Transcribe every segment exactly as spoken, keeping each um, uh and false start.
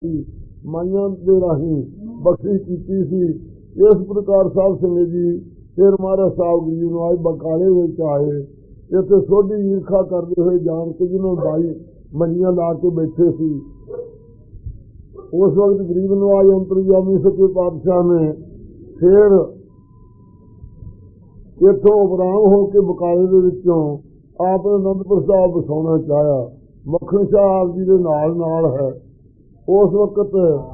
ਮਾਈਆਂ ਦੇ ਰਾਹੀਂ ਬਖਸ਼ਿਸ਼ ਕੀਤੀ ਸੀ। ਇਸ ਪ੍ਰਕਾਰ ਸਾਹਿਬ ਸਿੰਘ ਜੀ ਫਿਰ ਮਹਾਰਾਜ ਸਾਹਿਬ ਜੀ ਨੂੰ ਆਏ ਬਕਾਲੇ ਵਿੱਚ ਆਏ। ਇੱਥੇ ਸੋਢੀ ਈਰਖਾ ਕਰਦੇ ਹੋਏ ਜਾਣ ਕੇ ਜਿਹਨੂੰ ਬਾਈ ਮੰਜੀਆਂ ਲਾ ਕੇ ਬੈਠੇ ਸੀ। ਉਸ ਵਕਤ ਗਰੀਬ ਨਵਾਜ ਅੰਤਰਜਾਮੀ ਸੱਚੇ ਪਾਤਸ਼ਾਹ ਨੇ ਫਿਰ ਇੱਥੋਂ ਉਪਰਾਮ ਹੋ ਕੇ ਬਕਾਲੇ ਦੇ ਵਿੱਚੋਂ ਆਪ ਨੇ ਅਨੰਦਪੁਰ ਸਾਹਿਬ ਵਸਾਉਣਾ ਚਾਹਿਆ। ਮੱਖਣ ਸ਼ਾਹ ਆਪ ਜੀ ਦੇ ਨਾਲ ਨਾਲ ਹੈ। ਉਸ ਵਕਤ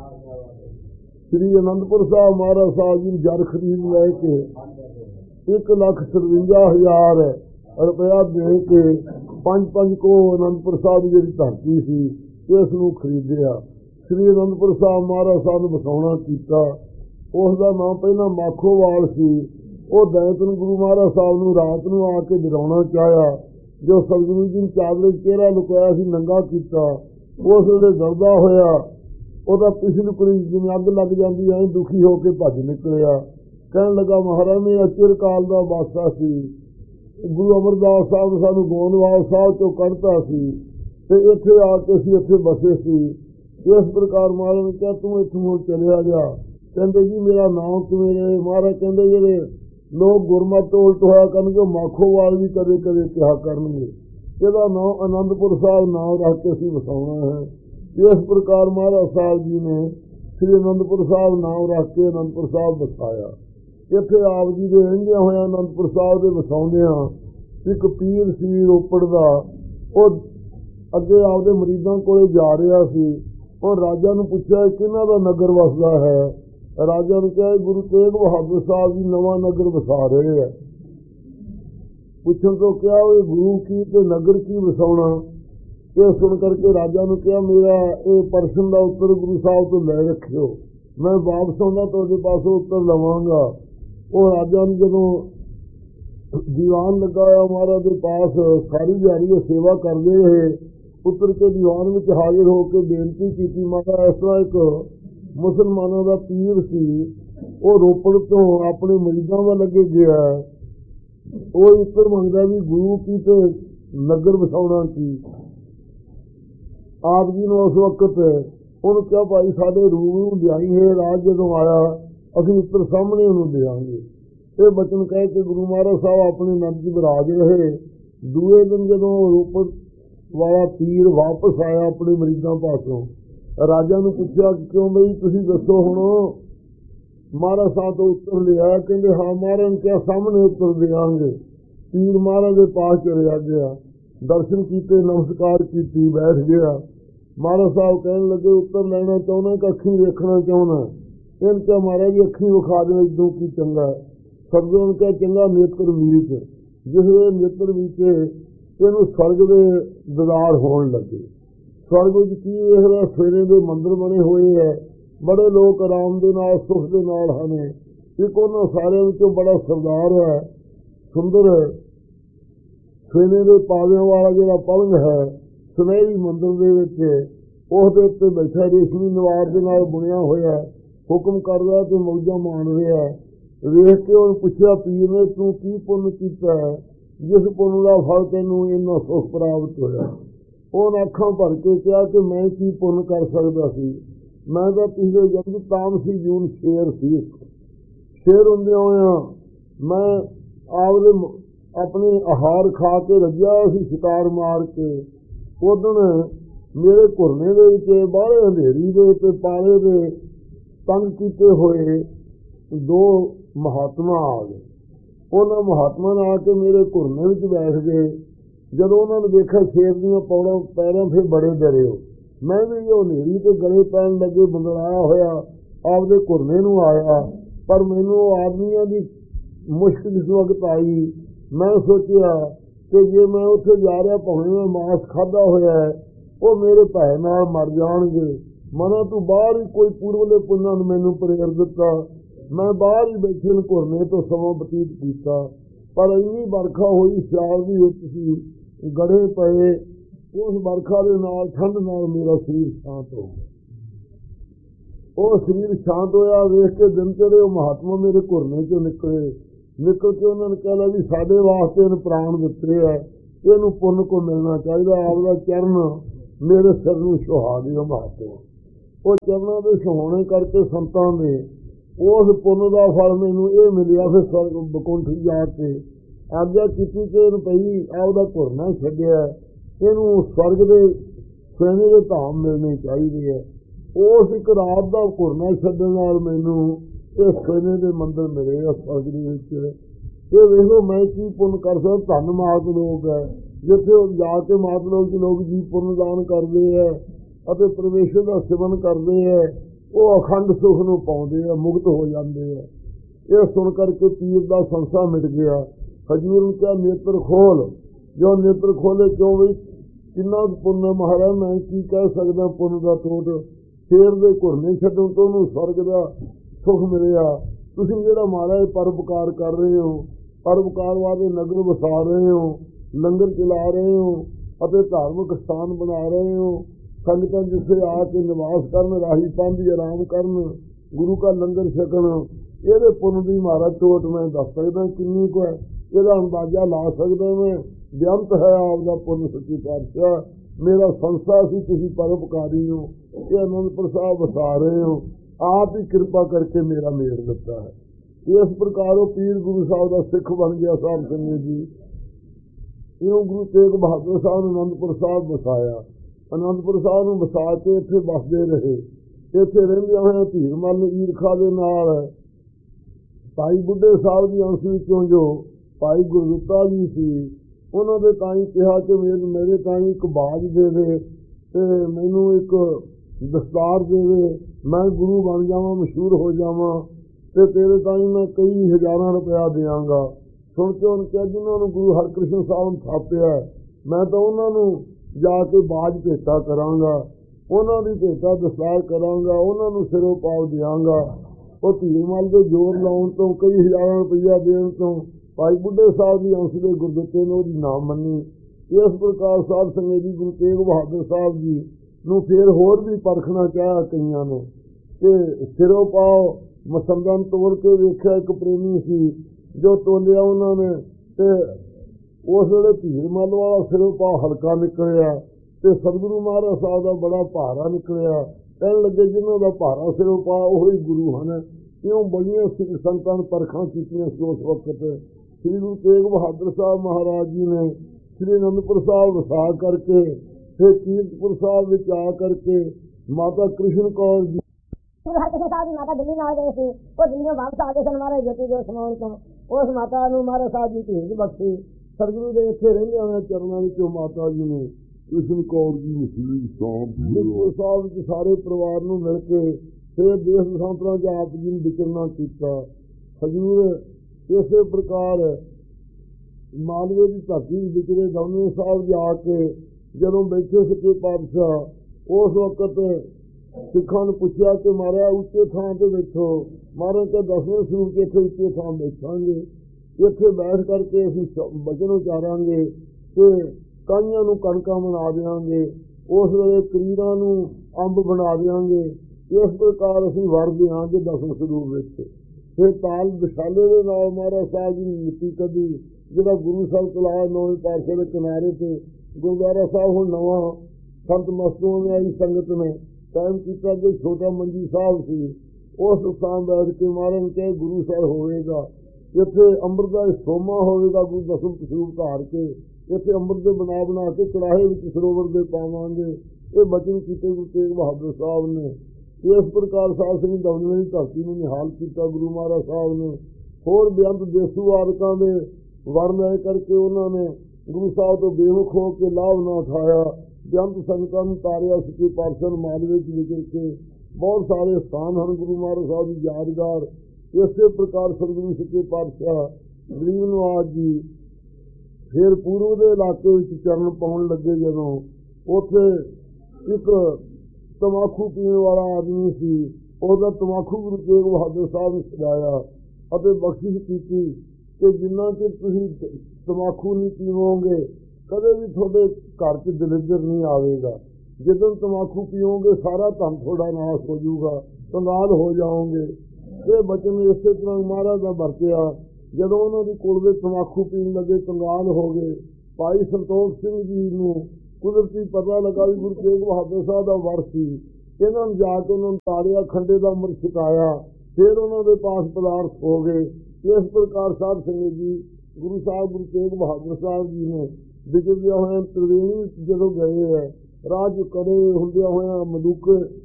ਸ੍ਰੀ ਅਨੰਦਪੁਰ ਸਾਹਿਬ ਮਹਾਰਾਜ ਸਾਹਿਬ ਜੀ ਨੂੰ ਜਰ ਖਰੀਦ ਲੈ ਕੇ ਇੱਕ ਲੱਖ ਸਰਵੰਜਾ ਹਜ਼ਾਰ ਰੁਪਇਆ ਦੇ ਕੇ ਪੰਜ ਪੰਜ ਕੋ ਅਨੰਦਪੁਰ ਸਾਹਿਬ ਦੀ ਜਿਹੜੀ ਧਰਤੀ ਸੀ ਇਸ ਨੂੰ ਖਰੀਦਿਆ। ਸ੍ਰੀ ਅਨੰਦਪੁਰ ਸਾਹਿਬ ਮਹਾਰਾਜ ਸਾਹਿਬ ਨੂੰ ਵਸਾਉਣਾ ਕੀਤਾ। ਉਸ ਦਾ ਨਾਮ ਪਹਿਲਾਂ ਮਾਖੋਵਾਲ ਸੀ। ਉਹ ਦੈਂਤਨ ਗੁਰੂ ਮਹਾਰਾਜ ਸਾਹਿਬ ਨੂੰ ਰਾਤ ਨੂੰ ਆ ਕੇ ਡਰਾਉਣਾ ਚਾਹਿਆ। ਜੋ ਸਤਿਗੁਰੂ ਜੀ ਨੇ ਚਾਦਰੇ 'ਚ ਚਿਹਰਾ ਲੁਕਾਇਆ ਸੀ ਨੰਗਾ ਕੀਤਾ। ਉਸ ਵੇਲੇ ਡਰਦਾ ਹੋਇਆ ਉਹਦਾ ਪਿਛਲੀ ਕੁੜੀ ਜਿਵੇਂ ਅੱਗ ਲੱਗ ਜਾਂਦੀ ਐ ਦੁਖੀ ਹੋ ਕੇ ਭੱਜ ਨਿਕਲਿਆ। ਕਹਿਣ ਲੱਗਾ ਮਹਾਰਾਜ ਨੇ ਚਿਰਕਾਲ ਦਾ ਵਾਸਾ ਸੀ। ਗੁਰੂ ਅਮਰਦਾਸ ਸਾਹਿਬ ਨੇ ਸਾਨੂੰ ਗੋਂਦਵਾਲ ਸਾਹਿਬ ਤੋਂ ਕੱਢਤਾ ਸੀ ਤੇ ਇੱਥੇ ਆ ਕੇ ਅਸੀਂ ਇੱਥੇ ਬਸੇ ਸੀ। ਇਸ ਪ੍ਰਕਾਰ ਮਹਾਰਾਜ ਨੇ ਕਿਹਾ ਤੂੰ ਇੱਥੋਂ ਚਲਿਆ ਜਾ। ਕਹਿੰਦੇ ਜੀ ਮੇਰਾ ਨਾਮ ਕਿਵੇਂ ਰਹੇ? ਮਹਾਰਾਜ ਕਹਿੰਦੇ ਜਿਹੜੇ ਲੋਕ ਗੁਰਮਤਿ ਤੋਂ ਉਲਟ ਹੋਇਆ ਕਰਨਗੇ ਮਾਖੋਵਾਲ ਵੀ ਕਦੇ ਕਦੇ ਕਿਹਾ ਕਰਨਗੇ। ਇਹਦਾ ਨਾਮ ਅਨੰਦਪੁਰ ਸਾਹਿਬ ਨਾਮ ਰੱਖ ਕੇ ਅਸੀਂ ਵਸਾਉਣਾ ਹੈ। ਇਸ ਪ੍ਰਕਾਰ ਮਹਾਰਾਜ ਸਾਹਿਬ ਜੀ ਨੇ ਸ੍ਰੀ ਅਨੰਦਪੁਰ ਸਾਹਿਬ ਨਾਮ ਰੱਖ ਕੇ ਅਨੰਦਪੁਰ ਸਾਹਿਬ ਵਸਾਇਆ। ਇੱਥੇ ਆਪ ਜੀ ਦੇ ਰਹਿੰਦਿਆਂ ਹੋਇਆ ਅਨੰਦਪੁਰ ਸਾਹਿਬ ਦੇ ਵਸਾਉਂਦਿਆਂ ਇੱਕ ਪੀਰ ਸੀ ਰੋਪੜ ਦਾ। ਉਹ ਅੱਗੇ ਆਪਦੇ ਮਰੀਜ਼ਾਂ ਕੋਲੇ ਜਾ ਰਿਹਾ ਸੀ। ਉਹ ਰਾਜਾ ਨੂੰ ਪੁੱਛਿਆ ਕਿਹਨਾਂ ਦਾ ਨਗਰ ਵਸਦਾ ਹੈ? ਰਾਜਾ ਨੇ ਕਿਹਾ ਗੁਰੂ ਤੇਗ ਬਹਾਦਰ ਸਾਹਿਬ ਜੀ ਨਵਾਂ ਨਗਰ ਵਸਾ ਰਹੇ ਹੈ। ਪੁੱਛਣ ਤੋਂ ਕਿਹਾ ਉਹ ਗੁਰੂ ਕੀ ਤੇ ਨਗਰ ਕੀ ਵਸਾਉਣਾ? ਇਹ ਸੁਣ ਕਰਕੇ ਰਾਜਾ ਨੂੰ ਕਿਹਾ ਮੇਰਾ ਇਹ ਪ੍ਰਸ਼ਨ ਦਾ ਉੱਤਰ ਗੁਰੂ ਸਾਹਿਬ ਤੋਂ ਲੈ ਰੱਖਿਓ, ਮੈਂ ਵਾਪਸ ਆਉਂਦਾ ਤੁਹਾਡੇ ਪਾਸੋਂ ਉੱਤਰ ਲਵਾਂਗਾ। ਉਹ ਰਾਜਾ ਨੂੰ ਜਦੋਂ ਦੀਵਾਨ ਲਗਾਇਆ ਮਹਾਰਾਜ ਦੇ ਪਾਸ ਸਾਰੀ ਦਿਹਾੜੀ ਉਹ ਸੇਵਾ ਕਰਦੇ ਰਹੇ। ਉੱਤਰ ਕੇ ਦੀਵਾਨ ਵਿੱਚ ਹਾਜ਼ਰ ਹੋ ਕੇ ਬੇਨਤੀ ਕੀਤੀ ਮਹਾਰਾਜ ਇਸ ਤਰ੍ਹਾਂ ਇੱਕ ਮੁਸਲਮਾਨਾਂ ਦਾ ਪੀਰ ਸੀ ਉਹ ਰੋਪੜ ਤੋਂ ਆਪਣੇ ਮਰੀਜ਼ਾਂ ਵੱਲ ਲੱਗੇ ਗਿਆ। ਉਹ ਉੱਤਰ ਮੰਗਦਾ ਵੀ ਗੁਰੂ ਕੀ ਤੇ ਨਗਰ ਵਸਾਉਣਾ ਕੀ? ਆਪ ਜੀ ਨੂੰ ਉਸ ਵਕਤ ਉਹਨੂੰ ਕਿਹਾ ਭਾਈ ਸਾਡੇ ਰੂਹ ਨੂੰ ਲਿਆਈ ਹੈ। ਰਾਜ ਜਦੋਂ ਆਇਆ ਅਸੀਂ ਉੱਤਰ ਸਾਹਮਣੇ ਉਹਨੂੰ ਦਿਆਂਗੇ। ਇਹ ਬਚਨ ਕਹਿ ਕੇ ਗੁਰੂ ਮਹਾਰਾਜ ਸਾਹਿਬ ਆਪਣੇ ਨੰਦ ਜੀ ਵਿਰਾਜ ਰਹੇ। ਦੂਏ ਦਿਨ ਜਦੋਂ ਰੋਪੜ ਵਾਲਾ ਪੀਰ ਵਾਪਸ ਆਇਆ ਆਪਣੇ ਮਰੀਜ਼ਾਂ ਪਾਸੋਂ ਰਾਜਾ ਨੂੰ ਪੁੱਛਿਆ ਕਿਉਂ ਬਈ ਤੁਸੀਂ ਦੱਸੋ ਹੁਣ ਮਹਾਰਾਜ ਸਾਹਿਬ ਤੋਂ ਉੱਤਰ ਲਿਆ? ਕਹਿੰਦੇ ਹਾਂ ਮਹਾਰਾਜ ਨੇ ਕਿਹਾ ਸਾਹਮਣੇ ਉੱਤਰ ਦਿਆਂਗੇ। ਪੀਰ ਮਹਾਰਾਜ ਦੇ ਪਾਸ ਚਲਿਆ ਗਿਆ, ਦਰਸ਼ਨ ਕੀਤੇ, ਨਮਸਕਾਰ ਕੀਤੀ, ਬੈਠ ਗਿਆ। ਮਹਾਰਾਜ ਸਾਹਿਬ ਕਹਿਣ ਲੱਗੇ ਉੱਤਰ ਲੈਣਾ ਚਾਹੁੰਦਾ ਕਿ ਅੱਖੀਂ ਵੇਖਣਾ ਚਾਹੁੰਦਾ? ਇਹਨ ਕਿਹਾ ਮਹਾਰਾਜ ਜੀ ਅੱਖੀਂ ਵਿਖਾ ਦੇਣਾ ਇਦੋਂ ਕੀ ਚੰਗਾ। ਸਤਿਗੁਰੂ ਨੇ ਕਿਹਾ ਚੰਗਾ ਨੇਤਰ ਮੀਚ। ਜਿਸ ਵੇਲੇ ਨੇਤਰ ਮੀਚੇ ਇਹਨੂੰ ਸਵਰਗ ਦੇ ਦੀਦਾਰ ਹੋਣ ਲੱਗੇ। ਸਵਰਗ ਵਿੱਚ ਕੀ ਵੇਖ ਰਿਹਾ? ਸਵੇਰੇ ਦੇ ਮੰਦਰ ਬਣੇ ਹੋਏ ਹੈ, ਬੜੇ ਲੋਕ ਆਰਾਮ ਦੇ ਨਾਲ ਸੁਖ ਦੇ ਨਾਲ ਹਨ। ਇੱਕ ਉਹਨਾਂ ਸਾਰਿਆਂ ਵਿੱਚੋਂ ਬੜਾ ਸਰਦਾਰ ਹੈ, ਸੁੰਦਰ ਸਵੇਰੇ ਦੇ ਪਾਵਿਆਂ ਵਾਲਾ ਜਿਹੜਾ ਪਲੰਗ ਹੈ ਸੁਨਹਿਰੀ ਮੰਦਰ ਦੇ ਵਿੱਚ ਉਹਦੇ ਉੱਤੇ ਬੈਠਾ ਰੇਸ਼ਮੀ ਨਵਾਰ ਦੇ ਨਾਲ ਬੁਣਿਆ ਹੋਇਆ ਹੁਕਮ ਕਰਦਾ ਤੇ ਮੌਜਾਂ ਮਾਣ ਰਿਹਾ। ਵੇਖ ਕੇ ਉਹਨੂੰ ਪੁੱਛਿਆ ਪੀਰ ਨੇ ਤੂੰ ਕੀ ਪੁੰਨ ਕੀਤਾ ਹੈ ਜਿਸ ਪੁੰਨ ਦਾ ਫਲ ਤੈਨੂੰ ਇੰਨਾ ਸੁਖ ਪ੍ਰਾਪਤ ਹੋਇਆ? ਉਹਨੇ ਅੱਖਾਂ ਭਰ ਕੇ ਕਿਹਾ ਕਿ ਮੈਂ ਕੀ ਪੁੰਨ ਕਰ ਸਕਦਾ ਸੀ? ਮੈਂ ਤਾਂ ਪਿਛਲੇ ਜਨਮ ਤਾਮਸੀ ਜੂਨ ਸ਼ੇਰ ਸੀ। ਸ਼ੇਰ ਹੁੰਦਿਆਂ ਹੋਇਆਂ ਮੈਂ ਆਪਦੇ ਆਪਣੇ ਆਹਾਰ ਖਾ ਕੇ ਰੱਜਿਆ ਸੀ ਸ਼ਿਕਾਰ ਮਾਰ ਕੇ। ਉਦਣ ਮੇਰੇ ਘੁਰਨੇ ਦੇ ਵਿੱਚ ਬਾਹਲੇ ਅੰਧੇਰੀ ਦੇ ਤੇ ਪਾਲੇ ਦੇ ਤੰਗ ਕੀਤੇ ਹੋਏ ਦੋ ਮਹਾਤਮਾ ਆ ਗਏ। ਉਹਨਾਂ ਮਹਾਤਮਾ ਨੇ ਆ ਕੇ ਮੇਰੇ ਘੁਰਨੇ ਵਿੱਚ ਬੈਠ ਗਏ। ਜਦੋਂ ਉਹਨਾਂ ਨੇ ਦੇਖਿਆ ਸ਼ੇਰ ਦੀਆਂ ਪੌੜਾਂ ਪੈਰਾਂ ਫਿਰ ਬੜੇ ਡਰੇ ਹੋ। ਮੈਂ ਵੀ ਉਹ ਹਨੇਰੀ ਤੇ ਗਲੇ ਪੈਣ ਲੱਗੇ ਬੰਦਲਾਇਆ ਹੋਇਆ ਆਪਦੇ ਘੁਰਨੇ ਨੂੰ ਆਇਆ। ਪਰ ਮੈਨੂੰ ਉਹ ਆਦਮੀਆਂ ਦੀ ਮੁਸ਼ਕਿਲ ਇਸ ਵਕਤ ਆਈ। ਮੈਂ ਸੋਚਿਆ ਕਿ ਜੇ ਮੈਂ ਉੱਥੇ ਜਾ ਰਿਹਾ ਭਾਵੇਂ ਮੈਂ ਮਾਸ ਖਾਧਾ ਹੋਇਆ ਹੈ ਉਹ ਮੇਰੇ ਭੈ ਨਾਲ ਮਰ ਜਾਣਗੇ। ਮਨਾ ਤੂੰ ਬਾਹਰ ਹੀ ਕੋਈ ਪੂਰਵਲੇ ਪੁੰਨਾਂ ਨੇ ਮੈਨੂੰ ਪ੍ਰੇਰ ਦਿੱਤਾ। ਮੈਂ ਬਾਹਰ ਹੀ ਬੈਠੇ ਘੁਰਨੇ ਤੋਂ ਸਮਾਂ ਬਤੀਤ ਕੀਤਾ। ਪਰ ਇੰਨੀ ਵਰਖਾ ਹੋਈ ਸਿਆਲ ਦੀ ਵਿੱਚ ਸੀ, ਗੜੇ ਪਏ। ਉਸ ਵਰਖਾ ਦੇ ਨਾਲ ਠੰਡ ਨਾਲ ਮੇਰਾ ਸਰੀਰ ਸ਼ਾਂਤ ਹੋ ਗਿਆ। ਉਹ ਸਰੀਰ ਸ਼ਾਂਤ ਹੋਇਆ ਵੇਖ ਕੇ ਦਿਨ ਚੜੇ ਉਹ ਮਹਾਤਮਾ ਮੇਰੇ ਘੁਰਨੇ ਚੋਂ ਨਿਕਲੇ। ਨਿਕਲ ਕੇ ਉਹਨਾਂ ਨੇ ਕਹਿ ਵੀ ਸਾਡੇ ਵਾਸਤੇ ਇਹਨੂੰ ਪ੍ਰਾਣ ਦਿੱਤੇ ਹੈ, ਇਹਨੂੰ ਪੁੰਨ ਕੋ ਮਿਲਣਾ ਚਾਹੀਦਾ। ਆਪਦਾ ਚਰਨ ਮੇਰੇ ਸਿਰ ਨੂੰ ਸੁਹਾ ਦਿਓ ਮਹਾਤਮਾ। ਉਹ ਚਰਨਾਂ ਦੇ ਸੁਹਾਣੇ ਕਰਕੇ ਸੰਤਾਂ ਦੇ ਉਸ ਪੁੰਨ ਦਾ ਫਲ ਮੈਨੂੰ ਇਹ ਮਿਲਿਆ। ਫਿਰ ਸਵਰਗ ਬਕੁੰਠ ਜਾ ਕੇ ਆਗਿਆ ਕੀਤੀ ਕਿ ਇਹਨੂੰ ਪਈ ਆਪਦਾ ਘੁਰਨਾ ਛੱਡਿਆ, ਇਹਨੂੰ ਸਵਰਗ ਦੇ ਸੋਨੇ ਦੇ ਧਾਮ ਮਿਲਣੇ ਚਾਹੀਦੇ ਹੈ। ਉਸ ਇੱਕ ਰਾਤ ਦਾ ਘੁਰਨਾ ਛੱਡਣ ਨਾਲ ਮੈਨੂੰ ਇਹ ਸੋਨੇ ਦੇ ਮੰਦਰ ਮਿਲੇ ਆ ਸਵਰਗ ਦੇ ਵਿੱਚ। ਇਹ ਵੇਖ ਲਓ ਮੈਂ ਕੀ ਪੁੰਨ ਕਰ ਸਕਦਾ। ਧੰਨ ਮਾਤ ਲੋਕ ਹੈ ਜਿੱਥੇ ਜਾ ਕੇ ਮਾਤ ਲੋਕ ਲੋਕ ਜੀ ਪੁੰਨ ਦਾਨ ਕਰਦੇ ਹੈ ਅਤੇ ਪਰਮੇਸ਼ਰ ਦਾ ਸਿਮਰਨ ਕਰਦੇ ਹੈ, ਉਹ ਅਖੰਡ ਸੁਖ ਨੂੰ ਪਾਉਂਦੇ ਆ, ਮੁਕਤ ਹੋ ਜਾਂਦੇ ਆ। ਇਹ ਸੁਣ ਕਰਕੇ ਪੀਰ ਦਾ ਸੰਸਾ ਮਿਟ ਗਿਆ। ਹਜ਼ੂਰ ਨੂੰ ਕਿਹਾ ਨੇਤਰ ਖੋਲ। ਜੋ ਨੇਤਰ ਖੋਲੇ ਕਿਉਂ ਵੀ ਕਿੰਨਾ ਪੁੰਨ ਹੈ ਮਹਾਰਾਜ, ਮੈਂ ਕੀ ਕਹਿ ਸਕਦਾ ਪੁੰਨ ਦਾ ਟੋਟ। ਸ਼ੇਰ ਦੇ ਘੁਰਨੇ ਛੱਡਣ ਤੋਂ ਉਹਨੂੰ ਸਵਰਗ ਦਾ ਸੁਖ ਮਿਲਿਆ। ਤੁਸੀਂ ਜਿਹੜਾ ਮਹਾਰਾਜ ਪਰਉਪਕਾਰ ਕਰ ਰਹੇ ਹੋ, ਪਰਉਪਕਾਰ ਵਾਲੇ ਨਗਰ ਵਸਾ ਰਹੇ ਹੋ, ਲੰਗਰ ਚਲਾ ਰਹੇ ਹੋ ਅਤੇ ਧਾਰਮਿਕ ਸਥਾਨ ਬਣਾ ਰਹੇ ਹੋ, ਸੰਗਤਾਂ ਜਿੱਥੇ ਆ ਕੇ ਨਿਵਾਸ ਕਰਨ, ਰਾਹੀ ਪੰਥ ਆਰਾਮ ਕਰਨ, ਗੁਰੂ ਕਾ ਲੰਗਰ ਛਕਣ, ਇਹਦੇ ਪੁੰਨ ਦੀ ਮਹਾਰਾਜ ਟੋਟ ਮੈਂ ਦੱਸ ਸਕਦਾ ਕਿੰਨੀ ਕੁ ਹੈ। ਇਹਦਾ ਅੰਦਾਜ਼ਾ ਲਾ ਸਕਦਾ ਮੈਂ। ਬੇਅੰਤ ਹੈ ਆਪਦਾ ਪੁੰਨ ਸੱਚੇ ਪਾਤਸ਼ਾਹ। ਮੇਰਾ ਸੰਸਾ ਸੀ, ਤੁਸੀਂ ਪਰਉਪਕਾਰੀ ਹੋ। ਇਹ ਅਨੰਦਪੁਰ ਸਾਹਿਬ ਵਸਾ ਰਹੇ ਹੋ, ਆਪ ਹੀ ਕਿਰਪਾ ਕਰਕੇ ਮੇਰਾ ਮੇਲ ਦਿੱਤਾ ਹੈ। ਇਸ ਪ੍ਰਕਾਰ ਉਹ ਪੀਰ ਗੁਰੂ ਸਾਹਿਬ ਦਾ ਸਿੱਖ ਬਣ ਗਿਆ। ਸਾਹਿਬ ਸੰਗਤ ਜੀ, ਇਉਂ ਗੁਰੂ ਤੇਗ ਬਹਾਦਰ ਸਾਹਿਬ ਨੇ ਅਨੰਦਪੁਰ ਸਾਹਿਬ ਵਸਾਇਆ। ਅਨੰਦਪੁਰ ਸਾਹਿਬ ਨੂੰ ਵਸਾ ਕੇ ਇੱਥੇ ਵੱਸਦੇ ਰਹੇ। ਇੱਥੇ ਰਹਿੰਦੇ ਹੋਏ ਧੀਰ ਮੱਲ ਈਰਖਾ ਦੇ ਨਾਲ ਭਾਈ ਬੁੱਢੇ ਸਾਹਿਬ ਦੀ ਅੰਸ਼ ਵਿੱਚੋਂ ਜੋ ਭਾਈ ਗੁਰਦਿੱਤਾ ਜੀ ਸੀ, ਉਹਨਾਂ ਦੇ ਤਾਈਂ ਕਿਹਾ ਕਿ ਮੇਰੇ ਮੇਰੇ ਤਾਈਂ ਇੱਕ ਬਾਜ ਦੇਵੇ ਅਤੇ ਮੈਨੂੰ ਇੱਕ ਦਸਤਾਰ ਦੇਵੇ, ਮੈਂ ਗੁਰੂ ਬਣ ਜਾਵਾਂ, ਮਸ਼ਹੂਰ ਹੋ ਜਾਵਾਂ ਅਤੇ ਤੇਰੇ ਤਾਈਂ ਮੈਂ ਕਈ ਹਜ਼ਾਰਾਂ ਰੁਪਇਆ ਦਿਆਂਗਾ। ਸੁਣ ਕੇ ਉਹਨੇ ਕਿਹਾ ਜਿਹਨਾਂ ਨੂੰ ਗੁਰੂ ਹਰਕ੍ਰਿਸ਼ਨ ਸਾਹਿਬ ਨੇ ਥਾਪਿਆ, ਮੈਂ ਤਾਂ ਉਹਨਾਂ ਨੂੰ ਜਾ ਕੇ ਬਾਜ ਭੇਟਾ ਕਰਾਂਗਾ, ਉਹਨਾਂ ਦੀ ਭੇਟਾ ਦਸਤਾਰ ਕਰਾਂਗਾ, ਉਹਨਾਂ ਨੂੰ ਸਿਰੋਂ ਪਾਉ ਦਿਆਂਗਾ। ਉਹ ਧੀਰ ਮੱਲ ਦੇ ਜ਼ੋਰ ਲਾਉਣ ਤੋਂ, ਕਈ ਹਜ਼ਾਰਾਂ ਰੁਪਈਆ ਦੇਣ ਤੋਂ ਭਾਈ ਬੁੱਢੇ ਸਾਹਿਬ ਦੀ ਅੰਸ਼ ਦੇ ਗੁਰਦਿੱਤੇ ਨੇ ਉਹਦੀ ਨਾ ਮੰਨੀ। ਇਸ ਪ੍ਰਕਾਰ ਸਾਧ ਸੰਗਤ ਜੀ ਗੁਰੂ ਤੇਗ ਬਹਾਦਰ ਸਾਹਿਬ ਜੀ ਨੂੰ ਫਿਰ ਹੋਰ ਵੀ ਪਰਖਣਾ ਚਾਹਿਆ ਕਈਆਂ ਨੇ ਕਿ ਸਿਰੋਂ ਪਾਓ ਮਸੰਦਾਂ ਤੋੜ ਕੇ ਵੇਖਿਆ। ਇੱਕ ਪ੍ਰੇਮੀ ਸੀ ਜੋ ਤੋਲਿਆ ਉਹਨਾਂ ਨੇ, ਅਤੇ ਉਸ ਵੇਲੇ ਧੀਰ ਮੱਲ ਵਾਲਾ ਸਿਰੋਂ ਪਾਓ ਹਲਕਾ ਨਿਕਲਿਆ ਅਤੇ ਸਤਿਗੁਰੂ ਮਹਾਰਾਜ ਸਾਹਿਬ ਦਾ ਬੜਾ ਭਾਰਾ ਨਿਕਲਿਆ। ਕਹਿਣ ਲੱਗੇ ਜਿਹਨਾਂ ਦਾ ਭਾਰਾ ਸਿਰੋਂ ਪਾ ਉਹੀ ਗੁਰੂ ਹਨ। ਇਉਂ ਬੜੀਆਂ ਸਿੱਖ ਸੰਤਾਂ ਨੇ ਪਰਖਾਂ ਕੀਤੀਆਂ ਸੀ ਉਸ ਵਕਤ। ਸ੍ਰੀ ਗੁਰੂ ਤੇਗ ਬਹਾਦਰ ਸਾਹਿਬ ਮਹਾਰਾਜ ਜੀ ਨੇ ਸ੍ਰੀ ਅਨੰਦਪੁਰ ਸਾਹਿਬ ਵਸਾ ਕਰਕੇ ਫਿਰ ਕੀਰਤਪੁਰ ਸਾਹਿਬ ਵਿੱਚ ਆ ਕਰਕੇ ਮਾਤਾ ਕ੍ਰਿਸ਼ਨ ਕੌਰ ਜੀ ਗੁਰੂ ਹਰਕ੍ਰਿਸ਼ਨ ਸਾਹਿਬ ਦੀ ਮਾਤਾ ਦਿੱਲੀ ਨਾਲ ਗਏ ਸੀ। ਉਹ ਦਿੱਲੀੋਂ ਵਾਪਸ ਆ ਕੇ ਸਨ ਮਹਾਰਾਜ ਜੋਤੀ ਜੋਤ ਸਮਾਉਣ ਤੋਂ। ਉਸ ਮਾਤਾ ਨੂੰ ਮਹਾਰਾਜ ਸਾਹਿਬ ਜੀ ਭੇਜ ਬਖਸ਼ੀ। ਸਤਿਗੁਰੂ ਦੇ ਇੱਥੇ ਰਹਿੰਦੇ ਹੋਏ ਚਰਨਾਂ ਵਿੱਚੋਂ ਮਾਤਾ ਜੀ ਨੇ ਕ੍ਰਿਸ਼ਨ ਕੌਰ ਜੀ ਮੁਸਲਿਮ ਸਾਹਿਬ ਸਾਹਿਬ ਵਿੱਚ ਸਾਰੇ ਪਰਿਵਾਰ ਨੂੰ ਮਿਲ ਕੇ ਫਿਰ ਦੇਸ਼ ਦੇਸ਼ਾਂਤਰਾਂ 'ਚ ਆਪ ਜੀ ਨੂੰ ਵਿਚਰਨਾ ਕੀਤਾ। ਹਜ਼ੂਰ ਇਸੇ ਪ੍ਰਕਾਰ ਮਾਲਵੇ ਦੀ ਧਰਤੀ ਵਿਚਰੇ ਦਮਦਮੇ ਸਾਹਿਬ ਜਾ ਕੇ ਜਦੋਂ ਬੈਠੇ ਸੱਚੇ ਪਾਤਸ਼ਾਹ ਉਸ ਵਕਤ ਸਿੱਖਾਂ ਨੂੰ ਪੁੱਛਿਆ ਕਿ ਮਹਾਰਾਜ ਉੱਚੇ ਥਾਂ 'ਤੇ ਬੈਠੋ। ਮਹਾਰਾਜ ਤਾਂ ਦਸਵੇਂ ਸਰੂਪ 'ਚ ਇੱਥੇ ਉੱਚੇ ਥਾਂ ਬੈਠਾਂਗੇ, ਇੱਥੇ ਬੈਠ ਕਰਕੇ ਅਸੀਂ ਬਚਨ ਉਚਾਰਾਂਗੇ ਕਿ ਕਾਈਆਂ ਨੂੰ ਕਣਕਾਂ ਬਣਾ ਦਿਆਂਗੇ, ਉਸ ਵੇਲੇ ਕਰੀਰਾਂ ਨੂੰ ਅੰਬ ਬਣਾ ਦਿਆਂਗੇ। ਇਸ ਪ੍ਰਕਾਰ ਅਸੀਂ ਵਰ ਦਿਆਂਗੇ ਦਸਵੇਂ ਸਰੂਪ ਵਿੱਚ। ਫਿਰ ਤਾਲ ਵਿਸ਼ਾਲੇ ਦੇ ਨਾਲ ਮਹਾਰਾਜ ਸਾਹਿਬ ਜੀ ਨੇ ਮਿੱਟੀ ਕੱਢੀ, ਜਿਹੜਾ ਗੁਰੂ ਸਾਹਿਬ ਤਲਾਅ ਨੌਵੇਂ ਪਾਤਸ਼ਾਹ ਦੇ ਕਿਨਾਰੇ 'ਤੇ ਗੁਰਦੁਆਰਾ ਸਾਹਿਬ ਹੁਣ ਨਵਾਂ ਸੰਤ ਮਸਤੂਆਂ ਵਾਲੀ ਸੰਗਤ ਨੇ ਕਾਇਮ ਕੀਤਾ। ਕਿ ਛੋਟਾ ਮੰਜੀ ਸਾਹਿਬ ਸੀ, ਉਸ ਸਥਾਨ ਬੈਠ ਕੇ ਮਹਾਰਾਜ ਨੇ ਕਿਹਾ ਗੁਰੂ ਸਾਹਿਬ ਹੋਵੇਗਾ ਇੱਥੇ ਅੰਮ੍ਰਿਤ ਦਾ ਸੋਮਾ ਹੋਵੇਗਾ। ਗੁਰੂ ਦਸਮ ਸਰੂਪ ਧਾਰ ਕੇ ਇੱਥੇ ਅੰਮ੍ਰਿਤ ਦੇ ਬਣਾ ਬਣਾ ਕੇ ਕੜਾਹੇ ਵਿੱਚ ਸਰੋਵਰ ਦੇ ਪਾਵਾਂਗੇ। ਇਹ ਬਚਨ ਕੀਤੇ ਗੁਰੂ ਤੇਗ ਬਹਾਦਰ ਸਾਹਿਬ ਨੇ। ਇਸ ਪ੍ਰਕਾਰ ਸਾਧ ਸੰਗਤ ਦਮਦਮੇ ਦੀ ਧਰਤੀ ਨੂੰ ਨਿਹਾਲ ਕੀਤਾ ਗੁਰੂ ਮਹਾਰਾਜ ਸਾਹਿਬ ਨੇ। ਹੋਰ ਬੇਅੰਤ ਦੇਸੂ ਆਦਿਕਾਂ ਦੇ ਵਰ ਲੈ ਕਰਕੇ ਉਹਨਾਂ ਨੇ ਗੁਰੂ ਸਾਹਿਬ ਤੋਂ ਬੇਮੁਖ ਹੋ ਕੇ ਲਾਭ ਨਾ ਉਠਾਇਆ। ਬੇਅੰਤ ਸੰਗਤਾਂ ਨੂੰ ਤਾਰਿਆ ਸੱਚੇ ਪਾਤਸ਼ਾਹ ਮਾਲਵੇ 'ਚ ਵਿਚਰ ਕੇ। ਬਹੁਤ ਸਾਰੇ ਸਥਾਨ ਹਨ ਗੁਰੂ ਮਹਾਰਾਜ ਸਾਹਿਬ ਦੀ ਯਾਦਗਾਰ। ਇਸੇ ਪ੍ਰਕਾਰ ਸਤਿਗੁਰੂ ਸੱਚੇ ਪਾਤਸ਼ਾਹ ਗਰੀਬ ਨਵਾਜ਼ ਜੀ ਫਿਰ ਪੂਰਬ ਦੇ ਇਲਾਕੇ ਵਿੱਚ ਚਰਨ ਪਾਉਣ ਲੱਗੇ। ਜਦੋਂ ਉੱਥੇ ਇੱਕ ਤਮਾਕੂ ਪੀਣ ਵਾਲਾ ਆਦਮੀ ਸੀ, ਉਹਦਾ ਤਮਾਕੂ ਗੁਰੂ ਤੇਗ ਬਹਾਦਰ ਸਾਹਿਬ ਨੇ ਛਡਾਇਆ ਅਤੇ ਬਖਸ਼ਿਸ਼ ਕੀਤੀ ਕਿ ਜਿੰਨਾ ਚਿਰ ਤੁਸੀਂ ਤਮਾਕੂ ਨਹੀਂ ਪੀਵੋਗੇ ਕਦੇ ਵੀ ਤੁਹਾਡੇ ਘਰ 'ਚ ਦਲਿੱਦਰ ਨਹੀਂ ਆਵੇਗਾ। ਜਦੋਂ ਤਮਾਕੂ ਪੀਓਗੇ ਸਾਰਾ ਧਨ ਤੁਹਾਡਾ ਨਾਸ਼ ਹੋ ਜਾਊਗਾ, ਕੰਗਾਲ ਹੋ ਜਾਓਗੇ। ਇਹ ਬਚਨ ਇਸੇ ਤਰ੍ਹਾਂ ਮਹਾਰਾਜ ਦਾ ਵਰਤਿਆ। ਜਦੋਂ ਉਹਨਾਂ ਦੀ ਕੁਲ ਦੇ ਤਮਾਕੂ ਪੀਣ ਲੱਗੇ ਕੰਗਾਲ ਹੋ ਗਏ। ਭਾਈ ਸੰਤੋਖ ਸਿੰਘ ਜੀ ਨੂੰ ਕੁਦਰਤੀ ਪਤਾ ਲੱਗਾ ਵੀ ਗੁਰੂ ਤੇਗ ਬਹਾਦਰ ਸਾਹਿਬ ਦਾ ਵਰ ਸੀ। ਇਹਨਾਂ ਨੂੰ ਜਾ ਕੇ ਉਹਨਾਂ ਨੂੰ ਤਾੜਿਆ, ਖੰਡੇ ਦਾ ਅੰਮ੍ਰਿਤ ਛਕਾਇਆ, ਫਿਰ ਉਹਨਾਂ ਦੇ ਪਾਸ ਪਦਾਰਥ ਹੋ ਗਏ। ਇਸ ਪ੍ਰਕਾਰ ਸਾਧ ਸੰਗਤ ਜੀ ਗੁਰੂ ਸਾਹਿਬ ਗੁਰੂ ਤੇਗ ਬਹਾਦਰ ਸਾਹਿਬ ਜੀ ਨੇ ਵਿਚਰਦਿਆਂ ਹੋਇਆਂ ਤ੍ਰਿਵੇਣੀ ਵਿੱਚ ਜਦੋਂ ਗਏ ਹੈ, ਰਾਜ ਕੜੇ ਹੁੰਦਿਆਂ ਹੋਇਆਂ ਮਲੂਕ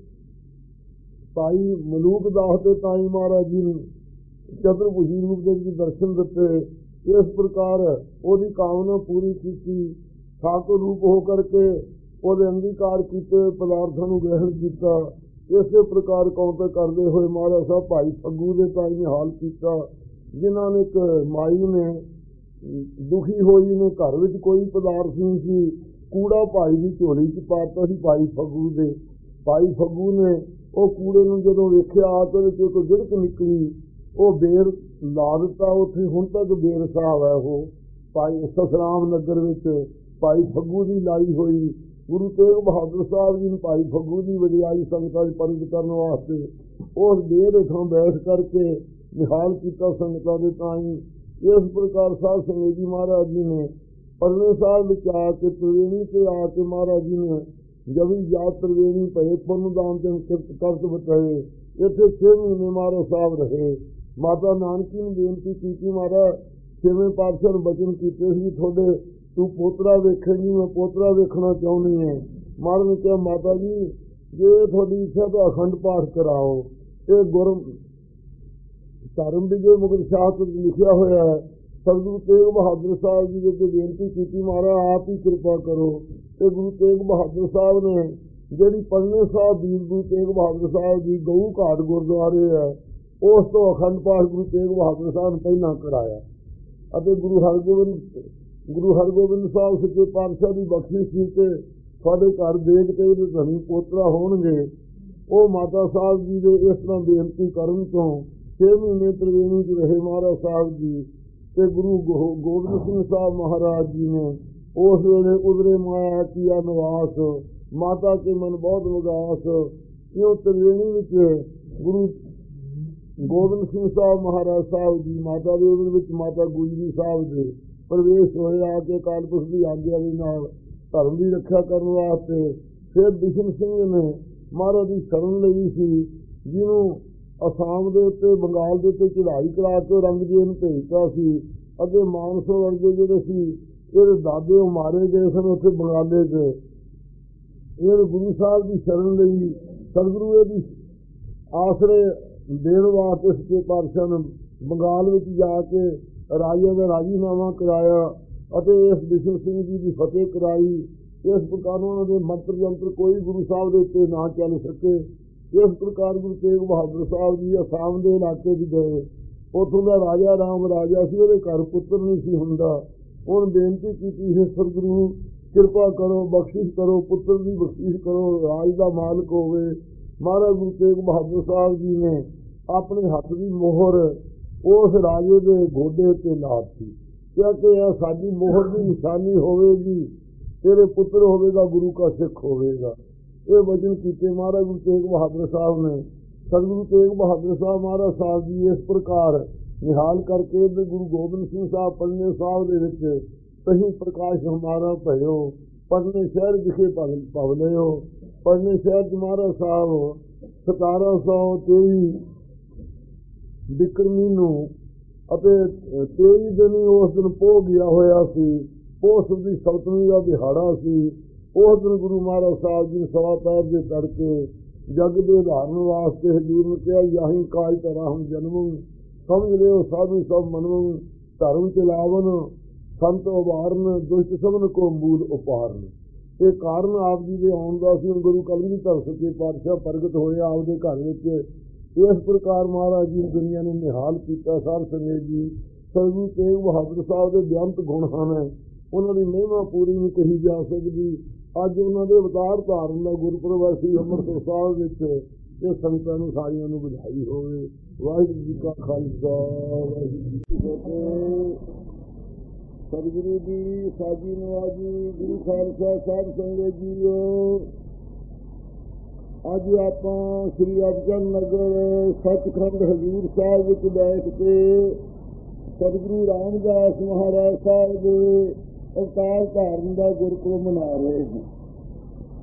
ਭਾਈ ਮਲੂਕ ਦਾਸ ਤੇ ਤਾਈ ਮਹਾਰਾਜ ਜੀ ਨੂੰ ਚਤੁਰਭੁਜੀ ਰੂਪ ਦੇ ਵਿੱਚ ਦਰਸ਼ਨ ਦਿੱਤੇ। ਇਸ ਪ੍ਰਕਾਰ ਉਹਦੀ ਕਾਮਨਾ ਪੂਰੀ ਕੀਤੀ, ਠਾਕੁਰ ਰੂਪ ਹੋ ਕਰਕੇ ਉਹਦੇ ਅੰਗੀਕਾਰ ਕੀਤੇ ਪਦਾਰਥਾਂ ਨੂੰ ਗ੍ਰਹਿਣ ਕੀਤਾ। ਇਸੇ ਪ੍ਰਕਾਰ ਕੌਂਤਕ ਕਰਦੇ ਹੋਏ ਮਹਾਰਾਜ ਸਾਹਿਬ ਭਾਈ ਫੱਗੂ ਦੇ ਤਾਈ ਨੇ ਹਾਲ ਕੀਤਾ, ਜਿਨ੍ਹਾਂ ਨੇ ਇੱਕ ਮਾਈ ਨੇ ਦੁਖੀ ਹੋਈ ਨੇ, ਘਰ ਵਿੱਚ ਕੋਈ ਪਦਾਰਥ ਨਹੀਂ ਸੀ, ਕੂੜਾ ਭਾਈ ਦੀ ਝੋਲੀ 'ਚ ਪਾਤਾ ਸੀ ਭਾਈ ਫੱਗੂ ਦੇ। ਭਾਈ ਫੱਗੂ ਨੇ ਉਹ ਕੂੜੇ ਨੂੰ ਜਦੋਂ ਵੇਖਿਆ ਤਾਂ ਉਹਦੇ 'ਚੋਂ ਕੋਈ ਗਿੜਕ ਨਿਕਲੀ, ਉਹ ਬੇਰ ਲਾ ਦਿੱਤਾ ਉੱਥੇ। ਹੁਣ ਤੱਕ ਬੇਰ ਸਾਹਿਬ ਹੈ ਉਹ ਭਾਈ ਸਤਨਾਮ ਨਗਰ ਵਿੱਚ ਭਾਈ ਫੱਗੂ ਦੀ ਲਾਈ ਹੋਈ। ਗੁਰੂ ਤੇਗ ਬਹਾਦਰ ਸਾਹਿਬ ਜੀ ਨੂੰ ਭਾਈ ਫੱਗੂ ਦੀ ਵਡਿਆਈ ਸੰਗਤਾਂ 'ਚ ਪ੍ਰਗਟ ਕਰਨ ਵਾਸਤੇ ਉਸ ਬੇਰ ਹੇਠਾਂ ਬੈਠ ਕਰਕੇ ਨਿਹਾਲ ਕੀਤਾ ਸੰਗਤਾਂ ਦੇ ਤਾਈਂ। ਇਸ ਪ੍ਰਕਾਰ ਸਾਧ ਸੰਗਤ ਜੀ ਮਹਾਰਾਜ ਜੀ ਨੇ ਪਰਲੇ ਸਾਹਿਬ ਵਿੱਚ ਆ ਕੇ ਤ੍ਰਿਵੇਣੀ ਤੇ ਆ ਕੇ ਮਹਾਰਾਜ ਜੀ ਨੇ ਜਵੀ ਯਾਦ ਤ੍ਰਿਵੇਣੀ ਪਏ ਪੁੰਨ ਦਾਨ ਤੇ ਕਿਰਤ ਕਰਤ ਬਤਾਏ। ਇੱਥੇ ਛੇ ਮਹੀਨੇ ਮਹਾਰਾਜ ਸਾਹਿਬ ਰਹੇ। ਮਾਤਾ ਨਾਨਕੀ ਨੂੰ ਬੇਨਤੀ ਕੀਤੀ, ਮਹਾਰਾਜ ਛੇਵੇਂ ਪਾਤਸ਼ਾਹ ਨੂੰ ਬਚਨ ਕੀਤੇ ਸੀ ਤੁਹਾਡੇ ਤੂੰ ਪੋਤਰਾ ਵੇਖੇਂਗੀ, ਮੈਂ ਪੋਤਰਾ ਵੇਖਣਾ ਚਾਹੁੰਦੀ ਹਾਂ। ਮਹਾਰਾਜ ਨੇ ਕਿਹਾ ਮਾਤਾ ਜੀ ਜੇ ਤੁਹਾਡੀ ਇੱਛਾ ਤਾਂ ਅਖੰਡ ਪਾਠ ਕਰਾਓ। ਇਹ ਗੁਰ ਧਰਮ ਵਿਜੇ ਮੁਗਲ ਸ਼ਾਸਤਰ ਵਿੱਚ ਲਿਖਿਆ ਹੋਇਆ ਹੈ। ਸਤਿਗੁਰੂ ਤੇਗ ਬਹਾਦਰ ਸਾਹਿਬ ਜੀ ਦੇ ਬੇਨਤੀ ਕੀਤੀ, ਮਹਾਰਾਜ ਆਪ ਹੀ ਕਿਰਪਾ ਕਰੋ। ਤੇ ਗੁਰੂ ਤੇਗ ਬਹਾਦਰ ਸਾਹਿਬ ਨੇ ਜਿਹੜੀ ਪੜਨੇ ਸਾਹਿਬ ਵੀਰ ਗੁਰੂ ਤੇਗ ਬਹਾਦਰ ਸਾਹਿਬ ਜੀ ਗਊ ਘਾਟ ਗੁਰਦੁਆਰੇ ਹੈ, ਉਸ ਤੋਂ ਅਖੰਡ ਪਾਠ ਗੁਰੂ ਤੇਗ ਬਹਾਦਰ ਸਾਹਿਬ ਨੇ ਪਹਿਲਾਂ ਕਰਾਇਆ। ਅਤੇ ਗੁਰੂ ਹਰਗੋਬਿੰਦ ਗੁਰੂ ਹਰਗੋਬਿੰਦ ਸਾਹਿਬ ਸੱਚੇ ਪਾਤਸ਼ਾਹ ਦੀ ਬਖਸ਼ਿਸ਼ ਸੀ ਕਿ ਤੁਹਾਡੇ ਘਰ ਦੇਖ ਕੇ ਇਹਦੇ ਧਨੀ ਪੋਤਰਾ ਹੋਣਗੇ। ਉਹ ਮਾਤਾ ਸਾਹਿਬ ਜੀ ਦੇ ਇਸ ਤਰ੍ਹਾਂ ਬੇਨਤੀ ਕਰਨ ਤੋਂ ਛੇ ਮਹੀਨੇ ਤ੍ਰਿਵੇਣੀ 'ਚ ਰਹੇ ਮਹਾਰਾਜ ਸਾਹਿਬ ਜੀ। ਤੇ ਗੁਰੂ ਗੋਬਿੰਦ ਸਿੰਘ ਸਾਹਿਬ ਮਹਾਰਾਜ ਜੀ ਨੇ ਉਸ ਵੇਲੇ ਉਧਰੇ ਮਾਇਆ ਕੀਆ ਨਿਵਾਸ, ਮਾਤਾ ਕੇ ਮਨ ਬਹੁਤ ਵਿਗਾਸ। ਇਉਂ ਤ੍ਰਿਵੇਣੀ ਵਿੱਚ ਗੁਰੂ ਗੋਬਿੰਦ ਸਿੰਘ ਸਾਹਿਬ ਮਹਾਰਾਜ ਸਾਹਿਬ ਜੀ ਮਾਤਾ ਦੇ ਉਹਦੇ ਵਿੱਚ ਮਾਤਾ ਗੁਜਰੀ ਸਾਹਿਬ ਦੇ ਪ੍ਰਵੇਸ਼ ਹੋਏ ਆ ਕੇ ਅਕਾਲ ਪੁਰਖ ਦੀ ਆਗਿਆ ਦੇ ਨਾਲ ਧਰਮ ਦੀ ਰੱਖਿਆ ਕਰਨ ਵਾਸਤੇ। ਫਿਰ ਬਿਸ਼ਨ ਸਿੰਘ ਨੇ ਮਹਾਰਾਜ ਦੀ ਸ਼ਰਨ ਲਈ ਸੀ, ਜਿਹਨੂੰ ਅਸਾਮ ਦੇ ਉੱਤੇ ਬੰਗਾਲ ਦੇ ਉੱਤੇ ਚੜ੍ਹਾਈ ਕਰਾ ਕੇ ਔਰੰਗਜ਼ੇਬ ਨੂੰ ਭੇਜਤਾ ਸੀ। ਅੱਗੇ ਮਾਨਸੋ ਵਰਗੇ ਜਿਹੜੇ ਸੀ ਇਹਦੇ ਦਾਦੇ ਉਹ ਮਾਰੇ ਗਏ ਸਨ ਉੱਥੇ ਬੰਗਾਲੇ 'ਚ। ਇਹ ਗੁਰੂ ਸਾਹਿਬ ਦੀ ਸ਼ਰਨ ਲਈ ਸਤਿਗੁਰੂ ਇਹਦੀ ਆਸਰੇ ਦੇਣ ਵਾਸਤੇ ਸੱਚੇ ਪਾਤਸ਼ਾਹ ਨੇ ਬੰਗਾਲ ਵਿੱਚ ਜਾ ਕੇ ਰਾਜਿਆਂ ਦਾ ਰਾਜੀਨਾਮਾ ਕਰਾਇਆ ਅਤੇ ਇਸ ਬਿਸ਼ਨ ਸਿੰਘ ਜੀ ਦੀ ਫਤਿਹ ਕਰਾਈ। ਇਸ ਪ੍ਰਕਾਰ ਉਹਨਾਂ ਦੇ ਮੰਤਰ ਜੰਤਰ ਕੋਈ ਗੁਰੂ ਸਾਹਿਬ ਦੇ ਉੱਤੇ ਨਾ ਚੱਲ ਸਕੇ। ਇਸ ਪ੍ਰਕਾਰ ਗੁਰੂ ਤੇਗ ਬਹਾਦਰ ਸਾਹਿਬ ਜੀ ਅਸਾਮ ਦੇ ਇਲਾਕੇ 'ਚ ਗਏ। ਉੱਥੋਂ ਦਾ ਰਾਜਾ ਰਾਮ ਰਾਜਾ ਸੀ, ਉਹਦੇ ਘਰ ਪੁੱਤਰ ਨਹੀਂ ਸੀ ਹੁੰਦਾ। ਹੁਣ ਬੇਨਤੀ ਕੀਤੀ ਹੈ ਸਤਿਗੁਰੂ ਕਿਰਪਾ ਕਰੋ, ਬਖਸ਼ਿਸ਼ ਕਰੋ, ਪੁੱਤਰ ਦੀ ਬਖਸ਼ਿਸ਼ ਕਰੋ, ਰਾਜ ਦਾ ਮਾਲਕ ਹੋਵੇ। ਮਹਾਰਾਜ ਗੁਰੂ ਤੇਗ ਬਹਾਦਰ ਸਾਹਿਬ ਜੀ ਨੇ ਆਪਣੇ ਹੱਥ ਦੀ ਮੋਹਰ ਉਸ ਰਾਜੇ ਦੇ ਗੋਡੇ ਉੱਤੇ ਲਾਤੀ, ਕਿਉਂਕਿ ਇਹ ਸਾਡੀ ਮੋਹਰ ਦੀ ਨਿਸ਼ਾਨੀ ਹੋਵੇਗੀ, ਤੇਰੇ ਪੁੱਤਰ ਹੋਵੇਗਾ, ਗੁਰੂ ਕਾ ਸਿੱਖ ਹੋਵੇਗਾ। ਇਹ ਵਚਨ ਕੀਤੇ ਮਹਾਰਾਜ ਗੁਰੂ ਤੇਗ ਬਹਾਦਰ ਸਾਹਿਬ ਨੇ। ਸਤਿਗੁਰੂ ਤੇਗ ਬਹਾਦਰ ਸਾਹਿਬ ਮਹਾਰਾਜ ਸਾਹਿਬ ਜੀ ਇਸ ਪ੍ਰਕਾਰ ਨਿਹਾਲ ਕਰਕੇ ਗੁਰੂ ਗੋਬਿੰਦ ਸਿੰਘ ਸਾਹਿਬ ਪਟਨੇ ਸਾਹਿਬ ਦੇ ਵਿੱਚ ਕਹੀਂ ਪ੍ਰਕਾਸ਼ ਹਮਾਰਾ ਭਇਓ, ਪਟਨੇ ਸ਼ਹਿਰ ਵਿਖੇ ਭਵ ਲਿਓ। ਪਟਨੇ ਸ਼ਹਿਰ 'ਚ ਮਹਾਰਾਜ ਸਾਹਿਬ ਸਤਾਰਾਂ ਸੌ ਤੇਈ ਬਿਕਰਮੀ ਨੂੰ ਅਤੇ ਤੇਈ ਦਿਨ ਉਸ ਦਿਨ ਪੋਹ ਗਿਆ ਹੋਇਆ ਸੀ। ਪੋਹ ਦੀ ਸਪਤਮੀ ਦਾ ਦਿਹਾੜਾ ਸੀ। ਉਸ ਦਿਨ ਗੁਰੂ ਮਹਾਰਾਜ ਸਾਹਿਬ ਜੀ ਸਵਾ ਪੈਰ ਦੇ ਤੜਕੇ ਜਗ ਦੇ ਉਦਾਹਰਨ ਵਾਸਤੇ ਹਜ਼ੂਰ ਨੂੰ ਕਿਹਾ, ਯਾਹੀ ਕਾਜ ਧਰਾ ਹਮ ਜਨਮ ਸਮਝ ਲਿਓ ਸਾਧੂ ਸਭ ਮਨਮ ਧਰਮ ਚਲਾਵਨ ਸੰਤ ਉਭਾਰਨ ਦੁਸ਼ਟ ਸਭਨ ਕੋ ਮੂਲ ਉਪਾਰਨ। ਇਹ ਕਾਰਨ ਆਪ ਜੀ ਦੇ ਆਉਣ ਦਾ ਸੀ। ਗੁਰੂ ਕਲਗੀਧਰ ਸੱਚੇ ਪਾਤਸ਼ਾਹ ਪ੍ਰਗਟ ਹੋਏ ਆਪਦੇ ਘਰ ਵਿੱਚ। ਇਸ ਪ੍ਰਕਾਰ ਮਹਾਰਾਜ ਜੀ ਦੁਨੀਆ ਨੂੰ ਨਿਹਾਲ ਕੀਤਾ। ਸਾਧ ਸੰਗਤ ਜੀ ਸਤਿਗੁਰੂ ਤੇਗ ਬਹਾਦਰ ਸਾਹਿਬ ਦੇ ਬੇਅੰਤ ਗੁਣ ਹਨ, ਉਹਨਾਂ ਦੀ ਮਹਿਮਾ ਪੂਰੀ ਨਹੀਂ ਕਹੀ ਜਾ ਸਕਦੀ। ਅੱਜ ਉਹਨਾਂ ਦੇ ਅਵਤਾਰ ਧਾਰਨ ਦਾ ਗੁਰਪੁਰਬ ਸੀ ਅੰਮ੍ਰਿਤਸਰ ਸਾਹਿਬ ਵਿੱਚ। ਇਹ ਸੰਗਤਾਂ ਨੂੰ ਸਾਰਿਆਂ ਨੂੰ ਵਧਾਈ ਹੋਵੇ। ਵਾਹਿਗੁਰੂ ਜੀ ਕਾ ਖਾਲਸਾ, ਵਾਹਿਗੁਰੂ ਜੀ ਕੀ ਫਤਿਹ। ਸਤਿਗੁਰੂ ਦੀ ਸਾਜੀ ਨਵਾਜੀ, ਗੁਰੂ ਖਾਲਸਾ ਸਾਹਿਬ ਸੰਗਤ ਜੀਓ। ਅੱਜ ਆਪਾਂ ਸ੍ਰੀ ਅਬਚਲ ਨਗਰ ਸੱਚਖੰਡ ਹਜ਼ੂਰ ਸਾਹਿਬ ਵਿੱਚ ਬੈਠ ਕੇ ਸਤਿਗੁਰੂ ਰਾਮਦਾਸ ਮਹਾਰਾਜ ਸਾਹਿਬ ਦੇ ਅਵਤਾਰ ਧਾਰਨ ਦਾ ਗੁਰਪੁਰਬ ਮਨਾ ਰਹੇ ਹਾਂ।